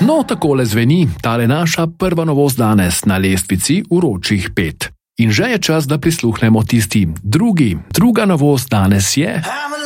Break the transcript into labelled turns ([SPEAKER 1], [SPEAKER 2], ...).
[SPEAKER 1] No, takole zveni tale naša prva novost danes na lestvici vročih 5. In že je čas, da prisluhnemo tisti druga novost danes je...